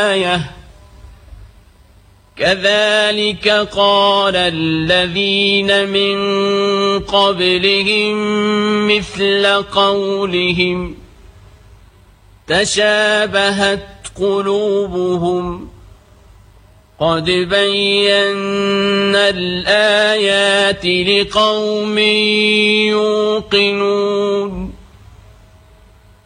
الآية كذلك قال الذين من قبلهم مثل قولهم تشابهت قلوبهم قد بينا الآيات لقوم يوقنون